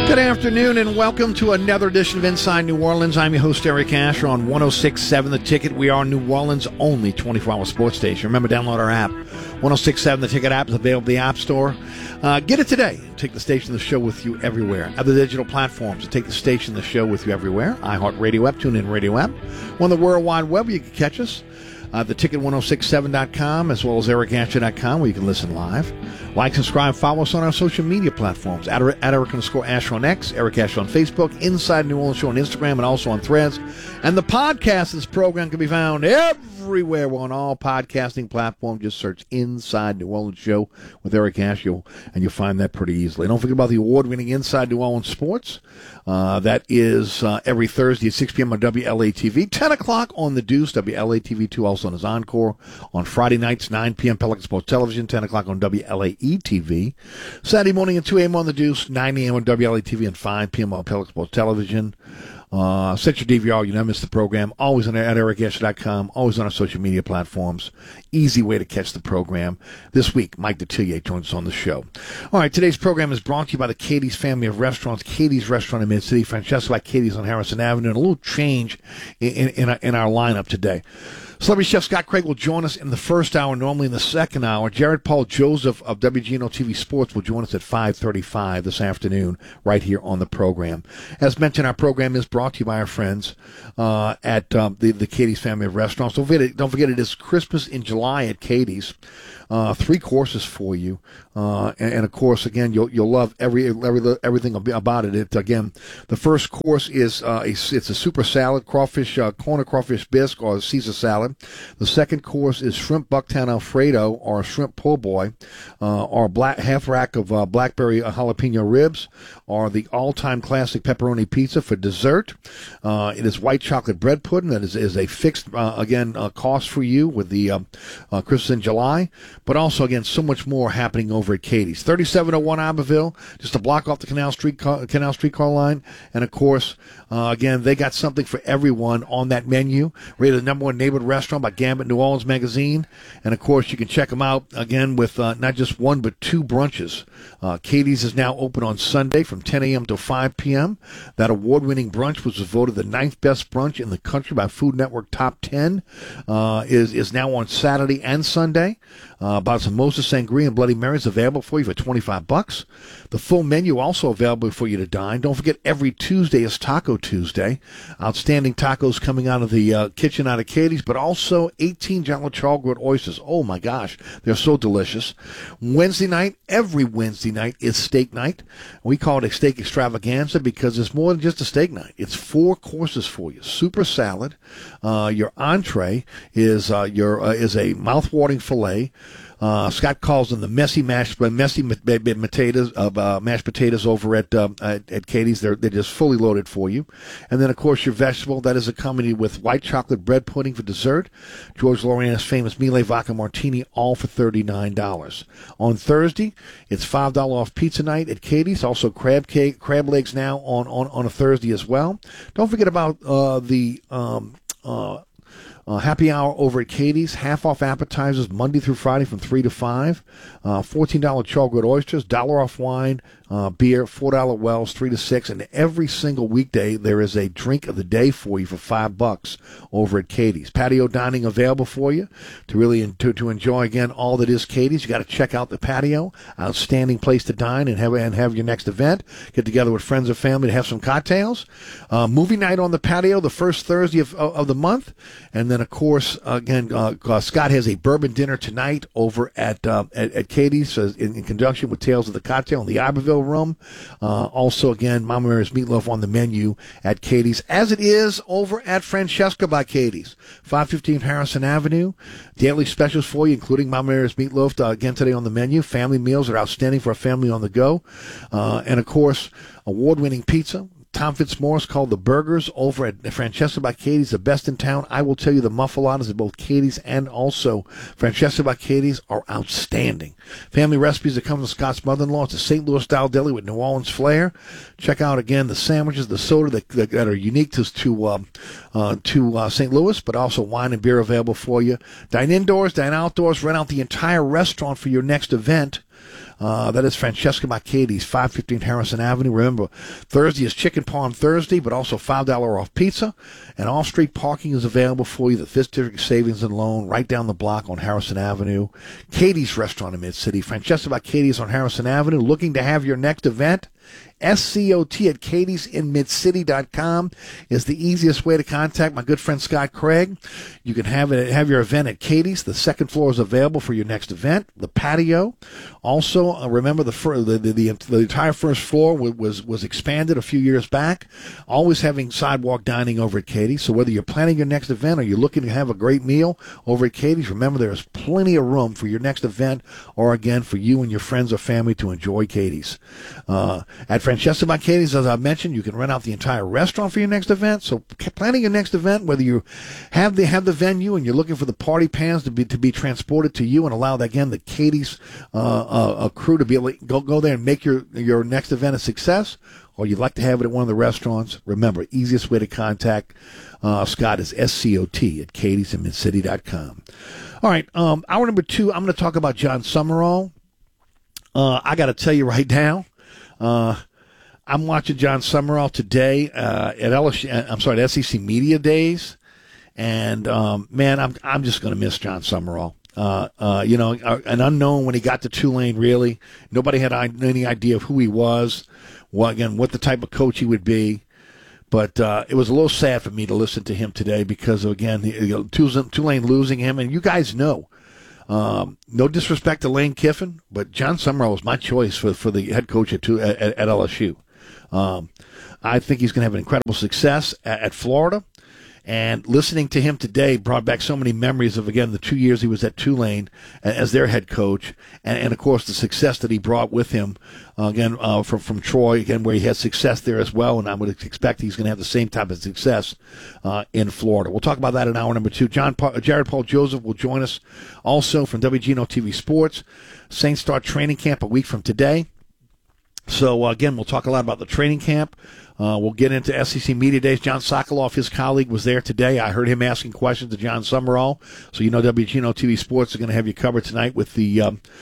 Good afternoon and welcome to another edition of Inside New Orleans. I'm your host, Eric Asher, on 106.7 The Ticket. We are New Orleans' only 24-hour sports station. Remember, download our app. 106.7 The Ticket app is available in the App Store. Get it today. Take the station, the show with you everywhere. Other digital platforms to take the station, the show with you everywhere. iHeartRadio app, TuneIn Radio app. On the World Wide Web, you can catch us. Theticket1067.com as well as ericasher.com where you can listen live. Like, subscribe, follow us on our social media platforms at Eric_Asher on X, Eric Asher on Facebook, Inside New Orleans Show on Instagram, and also on Threads. And the podcast of this program can be found everywhere. We're on all podcasting platforms. Just search Inside New Orleans Show with Eric Asher, and you'll find that pretty easily. Don't forget about the award-winning Inside New Orleans Sports. That is every Thursday at 6 p.m. on WLATV, 10 o'clock on The Deuce, WLATV2 also on his Encore. On Friday nights, 9 p.m. Pelican Sports Television, 10 o'clock on WLAE-TV. Saturday morning at 2 a.m. on The Deuce, 9 a.m. on WLATV, and 5 p.m. on Pelican Sports Television. Set your DVR, you never miss the program. Always on at ericasher.com, always on our social media platforms. Easy way to catch the program. This week, Mike Detillier joins us on the show. All right, today's program is brought to you by the Katie's family of restaurants. Katie's Restaurant in Mid-City, Francesca by Katie's on Harrison Avenue, and a little change in our lineup today. Celebrity Chef Scott Craig will join us in the first hour, normally in the second hour. Jared Paul Joseph of WGNO TV Sports will join us at 5:35 this afternoon right here on the program. As mentioned, our program is brought to you by our friends at the Katie's family of restaurants. Don't forget it is Christmas in July at Katie's. 3 courses for you, and of course, again, you'll love everything about it. Again, the first course is it's a super salad, crawfish corner crawfish bisque or Caesar salad. The second course is shrimp bucktown Alfredo or shrimp po' boy, or half rack of blackberry jalapeno ribs, or the all-time classic pepperoni pizza. For dessert, it is white chocolate bread pudding. That is a fixed cost for you with the Christmas in July. But also, again, so much more happening over at Katie's. 3701 Iberville, just a block off the Canal Streetcar line. And, of course, again, they got something for everyone on that menu. Rated the #1 neighborhood restaurant by Gambit New Orleans Magazine. And, of course, you can check them out, again, with not just one but 2 brunches. Katie's is now open on Sunday from 10 a.m. to 5 p.m. That award-winning brunch was voted the 9th best brunch in the country by Food Network Top 10. Is now on Saturday and Sunday. About some Moses Sangria and Bloody Marys available for you for $25. The full menu also available for you to dine. Don't forget, every Tuesday is Taco Tuesday. Outstanding tacos coming out of the kitchen out of Katie's, but also 18 Jolly Chargrilled oysters. Oh my gosh, they're so delicious. Wednesday night, every Wednesday night is steak night. We call it a steak extravaganza because it's more than just a steak night. It's 4 courses for you. Super salad. Your entree is a mouth-watering filet. Scott calls them the messy mashed potatoes over at Katie's. They're just fully loaded for you. And then, of course, your vegetable, that is accompanied with white chocolate bread pudding for dessert. George Loriana's famous Mille Vodka Martini, all for $39. On Thursday, it's $5 off pizza night at Katie's. Also crab legs now on a Thursday as well. Don't forget about happy hour over at Katie's. Half off appetizers Monday through Friday from 3 to 5. $14 Chargrilled oysters, $1 off wine, beer, $4 wells, 3 to 6. And every single weekday there is a drink of the day for you for $5 over at Katie's. Patio dining available for you to really to enjoy, again, all that is Katie's. You got to check out the patio. Outstanding place to dine and have your next event. Get together with friends or family to have some cocktails. Movie night on the patio the first Thursday of the month. And then, of course, again, Scott has a bourbon dinner tonight over at Katie's in conjunction with Tales of the Cocktail in the Iberville room. Also, again, Mama Mary's Meatloaf on the menu at Katie's, as it is over at Francesca by Katie's, 515 Harrison Avenue. Daily specials for you, including Mama Mary's Meatloaf, again today on the menu. Family meals are outstanding for a family on the go. And, of course, award-winning pizza. Tom Fitzmaurice called the burgers over at Francesca by Katie's the best in town. I will tell you the muffaladas at both Katie's and also Francesca by Katie's are outstanding. Family recipes that come from Scott's mother-in-law. It's a St. Louis-style deli with New Orleans flair. Check out, again, the sandwiches, the soda that are unique to St. Louis, but also wine and beer available for you. Dine indoors, dine outdoors, rent out the entire restaurant for your next event. That is Francesca by Katie's, 515 Harrison Avenue. Remember, Thursday is Chicken Parm Thursday, but also $5 off pizza. And off-street parking is available for you. The Fifth District Savings and Loan right down the block on Harrison Avenue. Katie's Restaurant in Mid-City. Francesca by Katie's on Harrison Avenue. Looking to have your next event? SCOT at katiesinmidcity.com is the easiest way to contact my good friend Scott Craig. You can have your event at Katie's. The second floor is available for your next event. The patio. Also, remember the entire first floor was expanded a few years back. Always having sidewalk dining over at Katie's. So whether you're planning your next event or you're looking to have a great meal over at Katie's, remember there's plenty of room for your next event or, again, for you and your friends or family to enjoy Katie's. At Francesca by Katie's, as I mentioned, you can rent out the entire restaurant for your next event. So planning your next event, whether you have the venue and you're looking for the party pans to be transported to you and allow, again, the Katie's crew to be able to go there and make your next event a success, or you'd like to have it at one of the restaurants, remember, easiest way to contact Scott is SCOT at katiesinmidcity.com. All right, hour number 2, I'm going to talk about John Summerall. I got to tell you right now, I'm watching John Summerall today at LSU, SEC Media Days, and man, I'm just going to miss John Summerall. An unknown when he got to Tulane. Really, nobody had any idea of who he was. What the type of coach he would be. But it was a little sad for me to listen to him today because, again, Tulane losing him, and you guys know. No disrespect to Lane Kiffin, but John Summerall was my choice for the head coach at LSU. I think he's going to have an incredible success at Florida. And listening to him today brought back so many memories of, again, the 2 years he was at Tulane as their head coach. And of course, the success that he brought with him, from Troy, again, where he had success there as well. And I would expect he's going to have the same type of success in Florida. We'll talk about that in hour number 2. Jared Paul Joseph will join us also from WGNO TV Sports. Saints start training camp a week from today. So, again, we'll talk a lot about the training camp. We'll get into SEC Media Days. John Sokoloff, his colleague, was there today. I heard him asking questions to John Summerall. So, WGNO TV Sports is going to have you covered tonight with the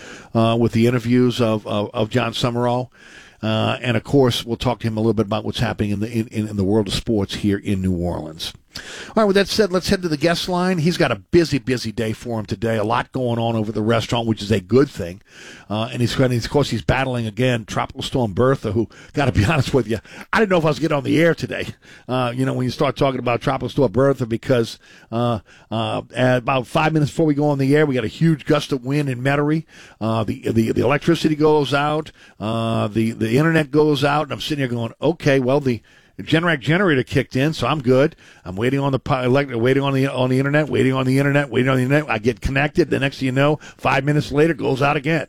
interviews of John Summerall. And, of course, we'll talk to him a little bit about what's happening in the world of sports here in New Orleans. All right, with that said, let's head to the guest line. He's got a busy day for him today. A lot going on over the restaurant, which is a good thing. And of course, he's battling, again, Tropical Storm Bertha, who, got to be honest with you, I didn't know if I was getting on the air today, when you start talking about Tropical Storm Bertha, because at about 5 minutes before we go on the air, we got a huge gust of wind in Metairie. The electricity goes out. The internet goes out, and I'm sitting here going, okay, well, the Generac generator kicked in, so I'm good. I'm waiting on waiting on the internet. I get connected. The next thing you know, 5 minutes later, it goes out again.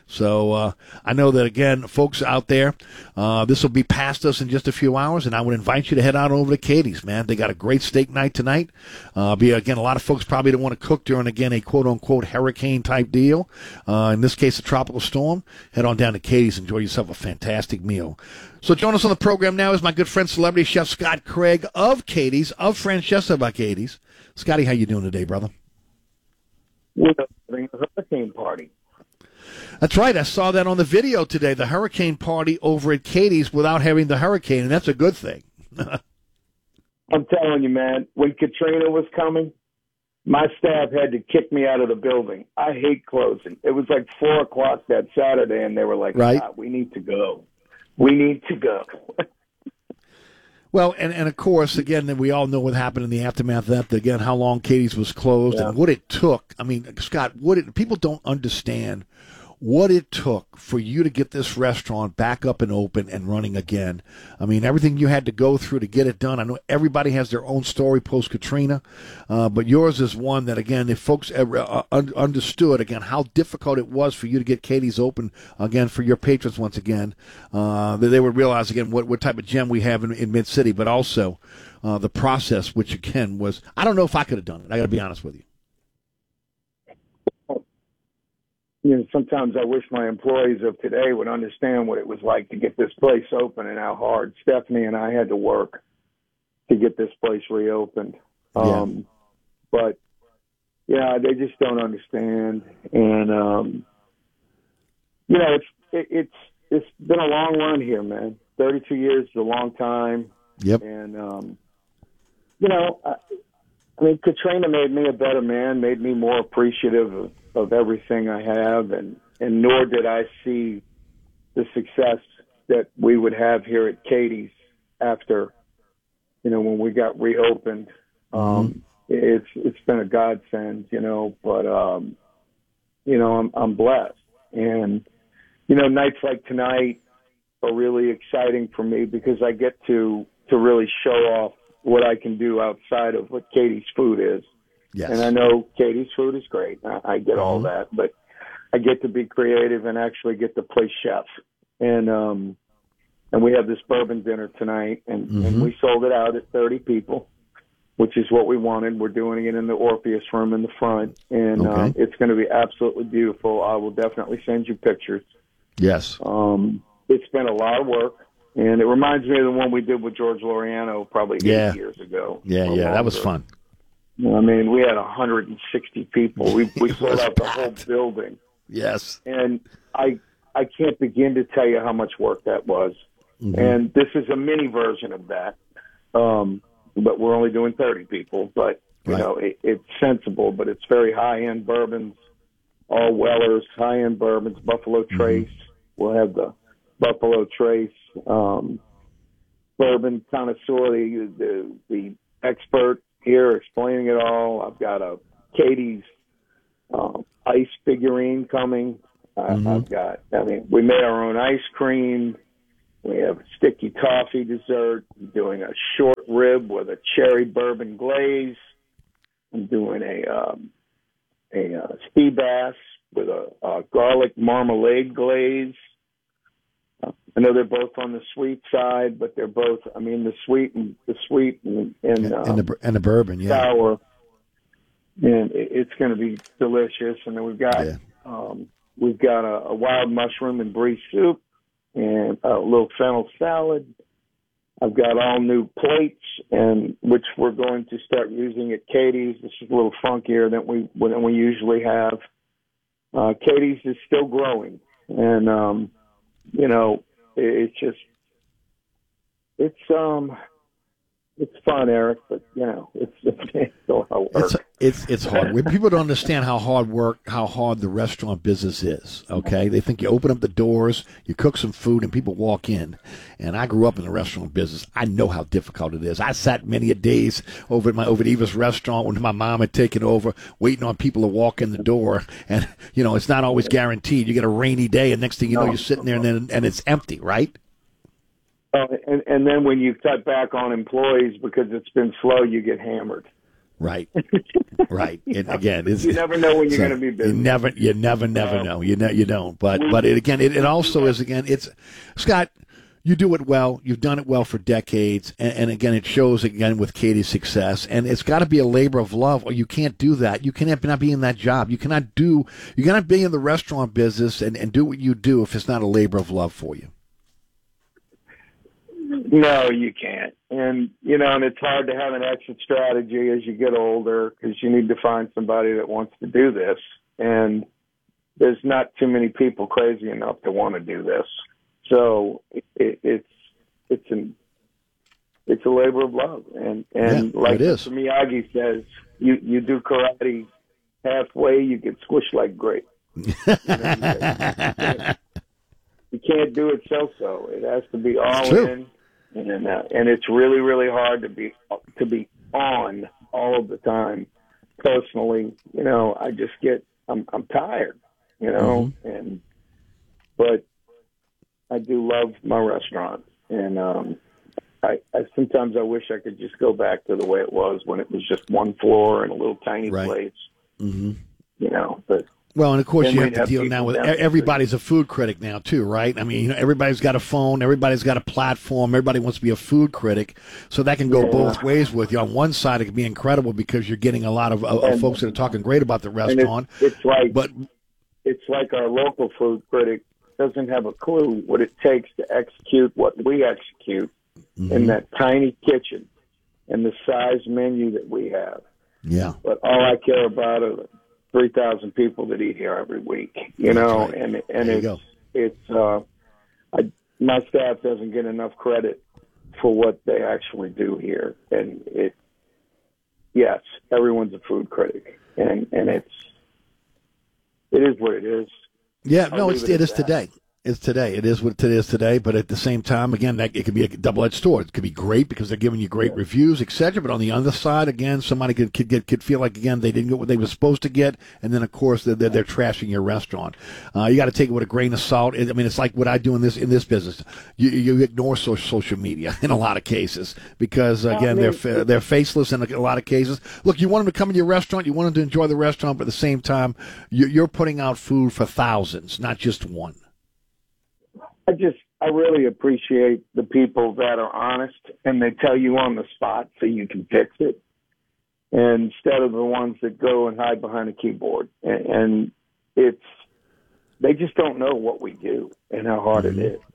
So I know that, again, folks out there, this will be past us in just a few hours, and I would invite you to head out over to Katie's, man. They got a great steak night tonight. Again, a lot of folks probably don't want to cook during, again, a quote-unquote hurricane-type deal. In this case, a tropical storm. Head on down to Katie's. Enjoy yourself a fantastic meal. So join us on the program now is my good friend, celebrity chef Scott Craig of Katie's, of Francesca by Katie's. Scotty, how you doing today, brother? We're having a hurricane party. That's right. I saw that on the video today, the hurricane party over at Katie's without having the hurricane, and that's a good thing. I'm telling you, man, when Katrina was coming, my staff had to kick me out of the building. I hate closing. It was like 4 o'clock that Saturday, and they were like, right. We need to go. We need to go. Well, and of course, again, we all know what happened in the aftermath of that, again, how long Katie's was closed and what it took. I mean, Scott, people don't understand what it took for you to get this restaurant back up and open and running again. I mean, everything you had to go through to get it done. I know everybody has their own story post-Katrina, but yours is one that, again, if folks ever understood, again, how difficult it was for you to get Katie's open again for your patrons once again, they would realize, again, what type of gem we have in Mid-City, but also the process, which, again, was, I don't know if I could have done it. I got to be honest with you. Sometimes I wish my employees of today would understand what it was like to get this place open and how hard Stephanie and I had to work to get this place reopened. Yeah. But, yeah, they just don't understand. And, it's been a long run here, man. 32 years is a long time. Yep. And I mean, Katrina made me a better man, made me more appreciative of everything I have, and nor did I see the success that we would have here at Katie's after, when we got reopened. It's been a godsend, but I'm blessed. And, nights like tonight are really exciting for me because I get to really show off what I can do outside of what Katie's food is. Yes. And I know Katie's food is great. I get all that, but I get to be creative and actually get to play chef. And we have this bourbon dinner tonight, and we sold it out at 30 people, which is what we wanted. We're doing it in the Orpheus room in the front, and it's going to be absolutely beautiful. I will definitely send you pictures. Yes. It's been a lot of work, and it reminds me of the one we did with George Loriano probably 8 years ago. Yeah, that was fun. I mean, we had 160 people. We sold out the whole building. Yes. And I can't begin to tell you how much work that was. And this is a mini version of that. But we're only doing 30 people. But, it's sensible, but it's very high-end bourbons, all Wellers, high-end bourbons, Buffalo Trace. We'll have the Buffalo Trace bourbon connoisseur, the expert here explaining it all. I've got a Katie's ice figurine coming. We made our own ice cream. We have sticky toffee dessert. I'm doing a short rib with a cherry bourbon glaze. I'm doing a sea bass with a garlic marmalade glaze. I know they're both on the sweet side, but they're both. I mean, the sweet and the bourbon, sour, and it's going to be delicious. And then we've got a wild mushroom and brie soup, and a little fennel salad. I've got all new plates, and which we're going to start using at Katie's. This is a little funkier than we usually have. Katie's is still growing, and it's fun, Eric, but it's still hard work. It's hard. When people don't understand how hard the restaurant business is, okay? They think you open up the doors, you cook some food, and people walk in. And I grew up in the restaurant business. I know how difficult it is. I sat many a days over at Eva's restaurant when my mom had taken over, waiting on people to walk in the door. And it's not always guaranteed. You get a rainy day, and next thing you know, you're sitting there, and it's empty, right? And then when you cut back on employees because it's been slow, you get hammered. Right. Right. And again, you never know when you're going to be busy. You never know. You don't. But it also is, again, it's, Scott, you do it well. You've done it well for decades. And again, it shows again with Katie's success. And it's got to be a labor of love, or you can't do that. You cannot be in that job. You cannot be in the restaurant business and do what you do if it's not a labor of love for you. No, you can't. And it's hard to have an exit strategy as you get older because you need to find somebody that wants to do this. And there's not too many people crazy enough to want to do this. So it's a labor of love. And like Mr. Miyagi says, you do karate halfway, you get squished like grape. You can't do it so. It has to be all in. And it's really, really hard to be on all of the time. Personally, I just I'm tired, but I do love my restaurant, and I sometimes I wish I could just go back to the way it was when it was just one floor and a little tiny place, but. Well, and of course you have to deal now with everybody's a food critic now too, right? I mean, everybody's got a phone, everybody's got a platform, everybody wants to be a food critic, so that can go both ways with you. On one side, it can be incredible because you're getting a lot of folks that are talking great about the restaurant. It's like our local food critic doesn't have a clue what it takes to execute what we execute in that tiny kitchen and the size menu that we have. Yeah. But all I care about are 3,000 people that eat here every week, and my staff doesn't get enough credit for what they actually do here. And yes, everyone's a food critic, and it is what it is. Yeah, no, it is today. It's today. It is what it is today. But at the same time, again, it could be a double-edged sword. It could be great because they're giving you great reviews, etc. But on the other side, again, somebody could feel like, again, they didn't get what they were supposed to get, and then of course they're trashing your restaurant. You got to take it with a grain of salt. I mean, it's like what I do in this business. You ignore social media in a lot of cases because again, they're faceless in a lot of cases. Look, you want them to come to your restaurant, you want them to enjoy the restaurant, but at the same time, you're putting out food for thousands, not just one. I really appreciate the people that are honest and they tell you on the spot so you can fix it, and instead of the ones that go and hide behind a keyboard. And they just don't know what we do and how hard it is,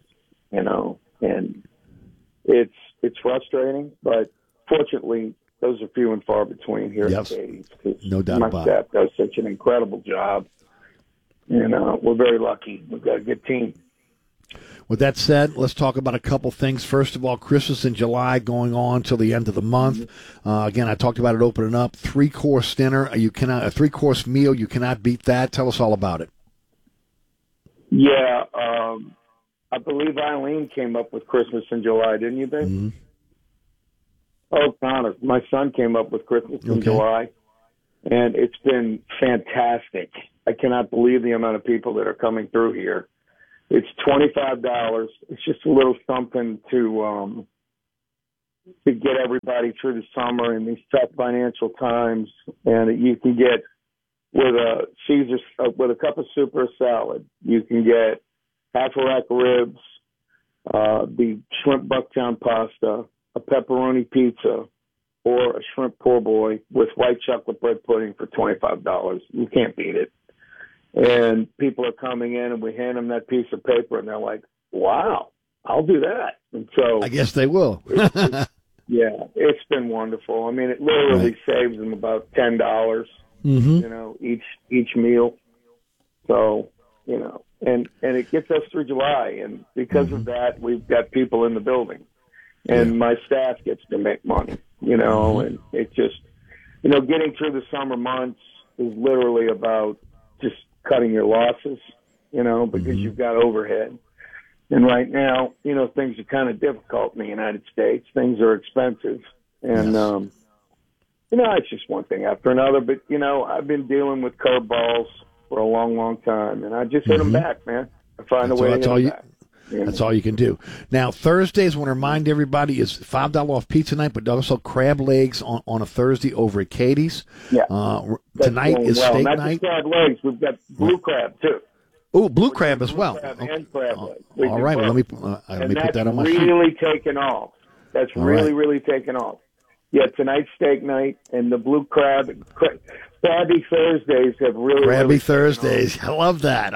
and it's frustrating, but fortunately those are few and far between here at Katie's. No doubt about it. My staff does such an incredible job, and we're very lucky. We've got a good team. With that said, let's talk about a couple things. First of all, Christmas in July going on till the end of the month. Again, I talked about it opening up. 3-course dinner. A 3-course meal. You cannot beat that. Tell us all about it. Yeah, I believe Eileen came up with Christmas in July, didn't you, babe? Mm-hmm. Oh, Connor, my son came up with Christmas in July, and it's been fantastic. I cannot believe the amount of people that are coming through here. It's $25. It's just a little something to get everybody through the summer in these tough financial times. And you can get with a cup of soup or a salad. You can get half a rack of ribs, the shrimp bucktown pasta, a pepperoni pizza, or a shrimp poor boy with white chocolate bread pudding for $25. You can't beat it. And people are coming in, and we hand them that piece of paper, and they're like, wow, I'll do that. And so I guess they will. It's been wonderful. I mean, it literally saves them about $10, each meal. So, and it gets us through July. And because of that, we've got people in the building. And my staff gets to make money, and it just, getting through the summer months is literally about just cutting your losses, because you've got overhead. And right now, things are kind of difficult in the United States. Things are expensive. And, it's just one thing after another. But, I've been dealing with curveballs for a long, long time. And I just hit them back, man. I find a way to hit them back. That's all you can do. Now, Thursdays, I want to remind everybody, is $5 off pizza night, but also crab legs on a Thursday over at Katie's. Yeah. Tonight is steak not night. Not just crab legs. We've got blue crab, too. Oh, blue crab as well. Crab and crab legs. All right. Well, let me put that on my sheet. That's really taken off. That's really taken off. Yeah, tonight's steak night, and the blue crab. Crabby Thursdays have really Crabby Thursdays. I love that.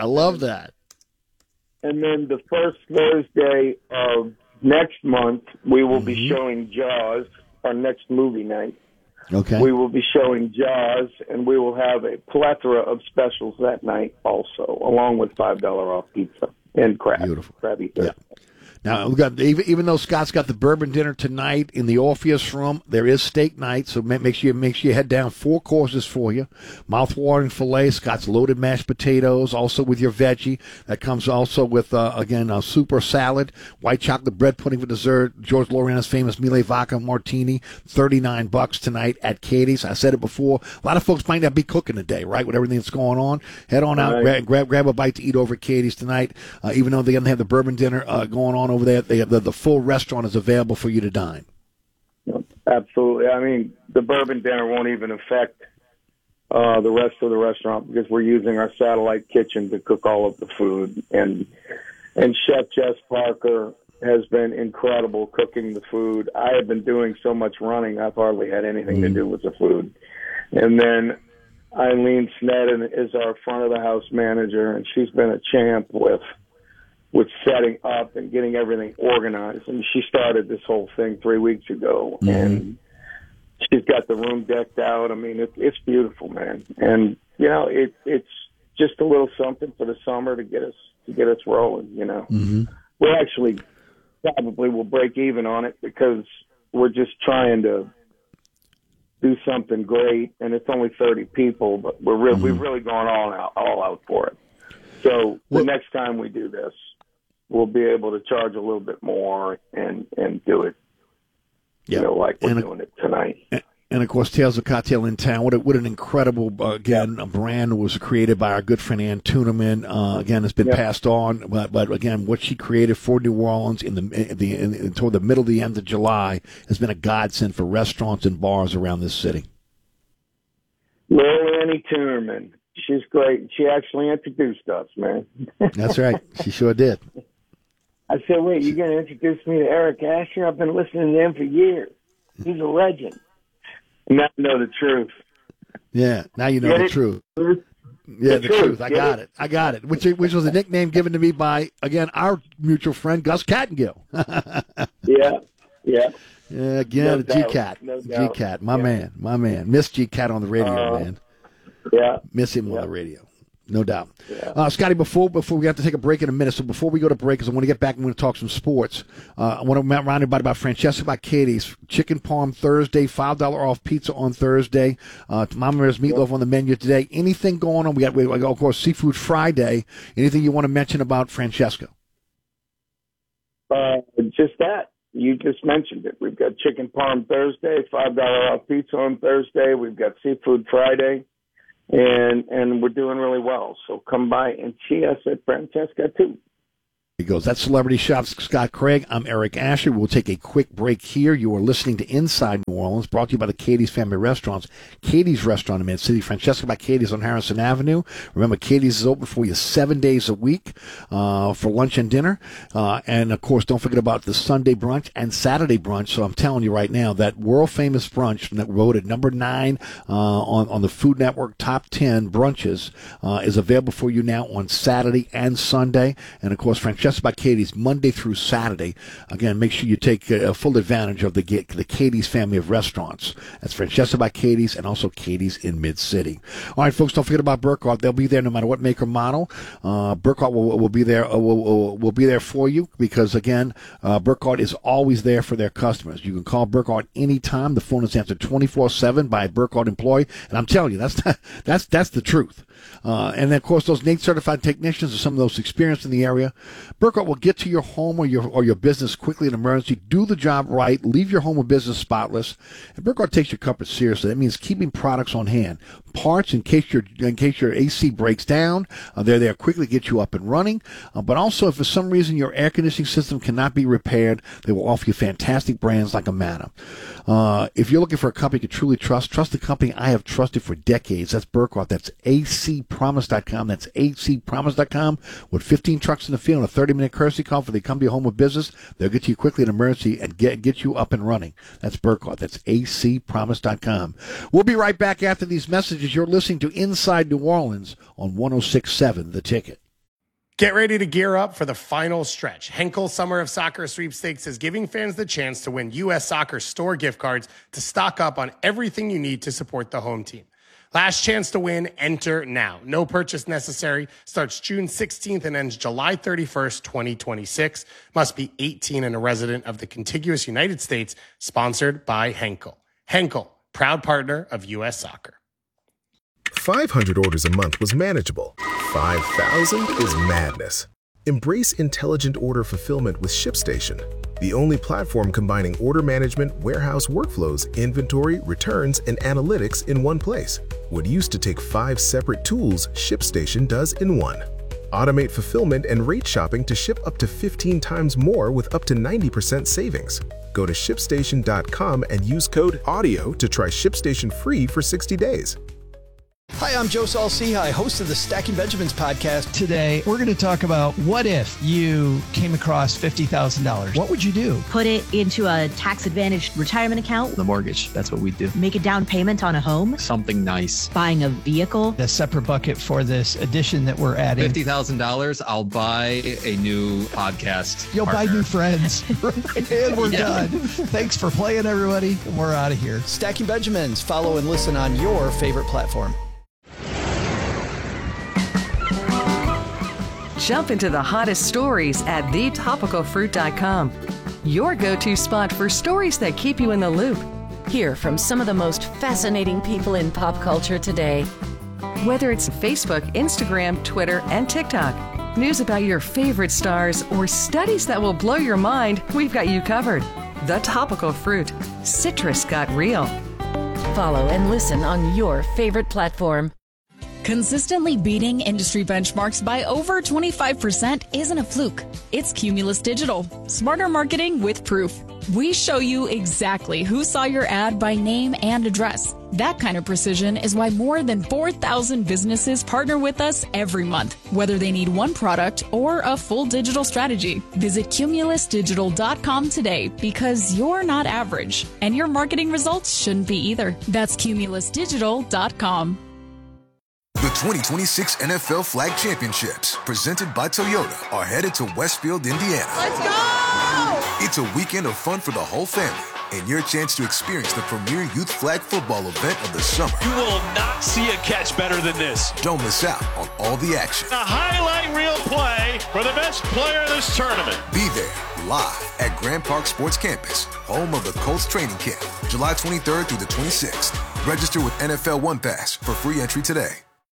And then the first Thursday of next month, we will be showing Jaws, our next movie night. Okay. We will be showing Jaws, and we will have a plethora of specials that night also, along with $5 off pizza and crab. Beautiful. Crabby Thursday. Yeah. Now, we've got, even though Scott's got the bourbon dinner tonight in the Orpheus Room, there is steak night, so make sure you head down. 4 courses for you. Mouth-watering filet, Scott's loaded mashed potatoes, also with your veggie. That comes also with, a soup or salad, white chocolate bread pudding for dessert, George Loriana's famous Mille Vodka Martini, $39 tonight at Katie's. I said it before, a lot of folks might not be cooking today, right, with everything that's going on. Head on out, grab a bite to eat over at Katie's tonight, even though they're going to have the bourbon dinner going on over there. They have the full restaurant is available for you to dine. Absolutely. I mean, the bourbon dinner won't even affect the rest of the restaurant because we're using our satellite kitchen to cook all of the food. And Chef Jess Parker has been incredible cooking the food. I have been doing so much running, I've hardly had anything to do with the food. And then Eileen Sneddon is our front of the house manager, and she's been a champ with setting up and getting everything organized. And she started this whole thing 3 weeks ago, and she's got the room decked out. I mean, it's beautiful, man. And, it's just a little something for the summer to get us to get us rolling. We actually probably will break even on it because we're just trying to do something great, and it's only 30 people, but we've really gone all out for it. So the next time we do this, we'll be able to charge a little bit more and do it, like we're doing it tonight. And, of course, Tales of Cocktail in Town. What an incredible, a brand was created by our good friend Ann Tuneman. Again, it's been passed on. But, again, what she created for New Orleans toward the middle to the end of July has been a godsend for restaurants and bars around this city. Little Annie Tuneman. She's great. She actually introduced us, man. That's right. She sure did. I said, wait, you're going to introduce me to Eric Asher? I've been listening to him for years. He's a legend. Now you know the truth. Yeah, now you know the truth. Yeah, the truth. I got it. Which was a nickname given to me by, again, our mutual friend, Gus Cattengill. Yeah. Again, G-Cat. G-Cat, my man. Miss G-Cat on the radio, man. Yeah. Miss him on the radio. No doubt. Yeah. Scotty, before we have to take a break in a minute, so before we go to break, because I want to get back and we're going to talk some sports, I want to remind everybody about Francesca by Katie's. Chicken Parm Thursday, $5 off pizza on Thursday. Mama Bear's meatloaf on the menu today. Anything going on? We got, of course, Seafood Friday. Anything you want to mention about Francesca? Just that. You just mentioned it. We've got Chicken Parm Thursday, $5 off pizza on Thursday. We've got Seafood Friday. And we're doing really well. So come by and see us at Francesca, too. He goes. That's Celebrity Shop Scott Craig. I'm Eric Asher. We'll take a quick break here. You are listening to Inside New Orleans, brought to you by the Katie's Family Restaurants. Katie's Restaurant in Mid-City. Francesca by Katie's on Harrison Avenue. Remember, Katie's is open for you 7 days a week for lunch and dinner. And, of course, don't forget about the Sunday brunch and Saturday brunch. So I'm telling you right now, that world-famous brunch that voted number 9 on the Food Network Top 10 brunches is available for you now on Saturday and Sunday. And, of course, Francesca by Katie's Monday through Saturday. Again, make sure you take full advantage of the Katie's family of restaurants. That's Francesca by Katie's and also Katie's in Mid-City. All right, folks, don't forget about Burkhardt. They'll be there no matter what make or model. Burkhardt will be there. Will be there for you because again, Burkhardt is always there for their customers. You can call Burkhardt anytime. The phone is answered 24/7 by a Burkhardt employee, and I'm telling you, that's the truth. And then, of course, those NATE certified technicians are some of those experienced in the area. Burkhardt will get to your home or your business quickly in an emergency, do the job right, leave your home or business spotless. And Burkhardt takes your comfort seriously. That means keeping products on hand, parts in case your AC breaks down. They're there quickly to get you up and running. But also, if for some reason your air conditioning system cannot be repaired, they will offer you fantastic brands like Amana. If you're looking for a company you can truly trust the company I have trusted for decades. That's Burkhardt. That's acpromise.com. That's acpromise.com. With 15 trucks in the field and a 30-minute courtesy call for they come to your home with business, they'll get to you quickly in emergency and get you up and running. That's Burkhardt. That's acpromise.com. We'll be right back after these messages. You're listening to Inside New Orleans on 106.7 The Ticket. Get ready to gear up for the final stretch. Henkel Summer of Soccer Sweepstakes is giving fans the chance to win U.S. Soccer store gift cards to stock up on everything you need to support the home team. Last chance to win, enter now. No purchase necessary. Starts June 16th and ends July 31st, 2026. Must be 18 and a resident of the contiguous United States. Sponsored by Henkel. Henkel, proud partner of U.S. Soccer. 500 orders a month was manageable. 5,000 is madness. Embrace intelligent order fulfillment with ShipStation, the only platform combining order management, warehouse workflows, inventory, returns, and analytics in one place. What used to take 5 separate tools, ShipStation does in one. Automate fulfillment and rate shopping to ship up to 15 times more with up to 90% savings. Go to ShipStation.com and use code AUDIO to try ShipStation free for 60 days. Hi, I'm Joe Saul-Sehy, host of the Stacking Benjamins podcast. Today, we're going to talk about what if you came across $50,000? What would you do? Put it into a tax-advantaged retirement account. The mortgage, that's what we do. Make a down payment on a home. Something nice. Buying a vehicle. A separate bucket for this addition that we're adding. $50,000, I'll buy a new podcast. You'll partner. buy new friends. And we're done. Thanks for playing, everybody. And we're out of here. Stacking Benjamins. Follow and listen on your favorite platform. Jump into the hottest stories at thetopicalfruit.com. Your go-to spot for stories that keep you in the loop. Hear from some of the most fascinating people in pop culture today. Whether it's Facebook, Instagram, Twitter, and TikTok, news about your favorite stars, or studies that will blow your mind, we've got you covered. The Topical Fruit. Citrus got real. Follow and listen on your favorite platform. Consistently beating industry benchmarks by over 25% isn't a fluke. It's Cumulus Digital. Smarter marketing with proof. We show you exactly who saw your ad by name and address. That kind of precision is why more than 4,000 businesses partner with us every month, whether they need one product or a full digital strategy. Visit cumulusdigital.com today because you're not average, and your marketing results shouldn't be either. That's cumulusdigital.com. The 2026 NFL Flag Championships, presented by Toyota, are headed to Westfield, Indiana. Let's go! It's a weekend of fun for the whole family and your chance to experience the premier youth flag football event of the summer. You will not see a catch better than this. Don't miss out on all the action. A highlight reel play for the best player of this tournament. Be there live at Grand Park Sports Campus, home of the Colts training camp, July 23rd through the 26th. Register with NFL One Pass for free entry today.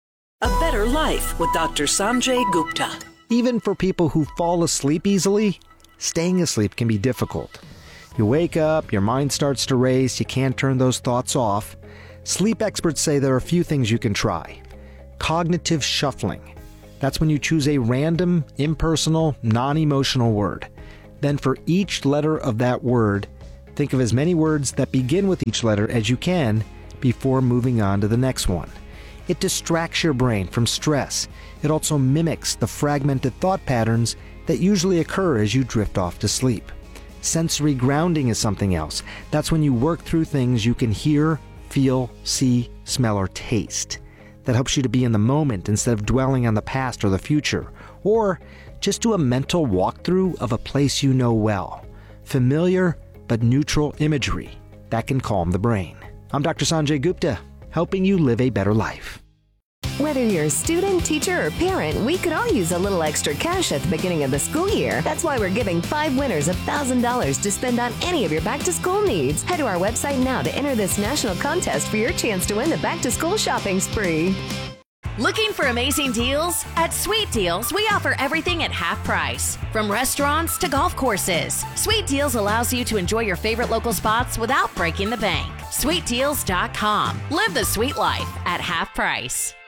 A better life with Dr. Sanjay Gupta. Even for people who fall asleep easily, staying asleep can be difficult. You wake up, your mind starts to race, you can't turn those thoughts off. Sleep experts say there are a few things you can try. Cognitive shuffling. That's when you choose a random, impersonal, non-emotional word. Then for each letter of that word, think of as many words that begin with each letter as you can before moving on to the next one. It distracts your brain from stress. It also mimics the fragmented thought patterns that usually occur as you drift off to sleep. Sensory grounding is something else. That's when you work through things you can hear, feel, see, smell, or taste. That helps you to be in the moment instead of dwelling on the past or the future. Or just do a mental walkthrough of a place you know well. Familiar but neutral imagery. That can calm the brain. I'm Dr. Sanjay Gupta, helping you live a better life. Whether you're a student, teacher, or parent, we could all use a little extra cash at the beginning of the school year. That's why we're giving 5 winners $1,000 to spend on any of your back-to-school needs. Head to our website now to enter this national contest for your chance to win the back-to-school shopping spree. Looking for amazing deals? At Sweet Deals, we offer everything at half price. From restaurants to golf courses, Sweet Deals allows you to enjoy your favorite local spots without breaking the bank. SweetDeals.com. Live the sweet life at half price.